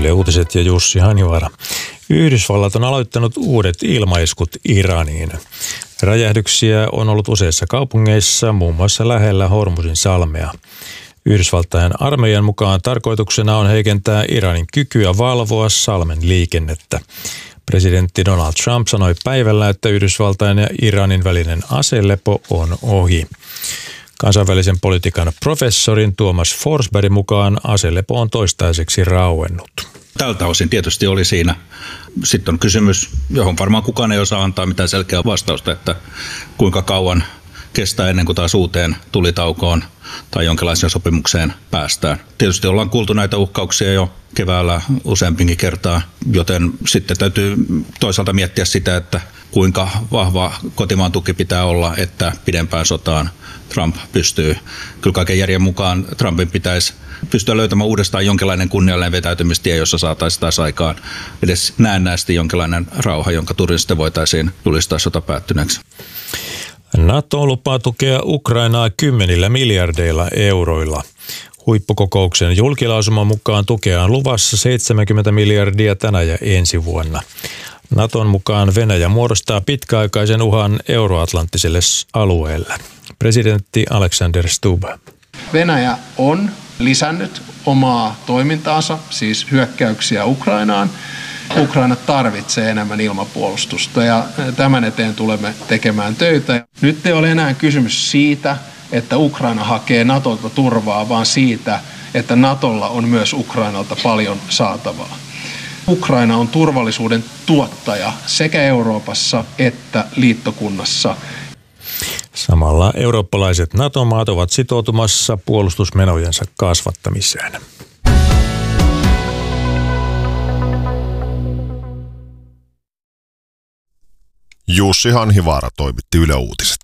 Yle Uutiset ja Jussi Hanivaara. Yhdysvallat on aloittanut uudet ilmaiskut Iraniin. Räjähdyksiä on ollut useissa kaupungeissa, muun muassa lähellä Hormuzin salmea. Yhdysvaltain armeijan mukaan tarkoituksena on heikentää Iranin kykyä valvoa salmen liikennettä. Presidentti Donald Trump sanoi päivällä, että Yhdysvaltain ja Iranin välinen aselepo on ohi. Kansainvälisen politiikan professorin Thomas Forsbergin mukaan aselepo on toistaiseksi rauennut. Tältä osin tietysti oli siinä. Sitten on kysymys, johon varmaan kukaan ei osaa antaa mitään selkeää vastausta, että kuinka kauan kestää ennen kuin taas uuteen tulitaukoon tai jonkinlaiseen sopimukseen päästään. Tietysti ollaan kuultu näitä uhkauksia jo keväällä useampinkin kertaa, joten sitten täytyy toisaalta miettiä sitä, että kuinka vahva kotimaan tuki pitää olla, että pidempään sotaan Trump pystyy. Kyllä kaiken järjen mukaan Trumpin pitäisi pystyä löytämään uudestaan jonkinlainen kunniallinen vetäytymistie, jossa saataisiin taas aikaan edes näennäisesti jonkinlainen rauha, jonka turvin sitten voitaisiin julistaa sota päättyneeksi. NATO lupaa tukea Ukrainaa 10 miljardeilla euroilla. Huippukokouksen julkilausuman mukaan tukea on luvassa 70 miljardia tänä ja ensi vuonna. Naton mukaan Venäjä muodostaa pitkäaikaisen uhan euroatlanttiselle alueelle. Presidentti Alexander Stubb. Venäjä on lisännyt omaa toimintaansa, siis hyökkäyksiä Ukrainaan. Ukraina tarvitsee enemmän ilmapuolustusta ja tämän eteen tulemme tekemään töitä. Nyt ei ole enää kysymys siitä, että Ukraina hakee Natolta turvaa, vaan siitä, että Natolla on myös Ukrainalta paljon saatavaa. Ukraina on turvallisuuden tuottaja sekä Euroopassa että liittokunnassa. Samalla eurooppalaiset NATO-maat ovat sitoutumassa puolustusmenojensa kasvattamiseen. Jussi Hanhivaara toimitti Yle Uutiset.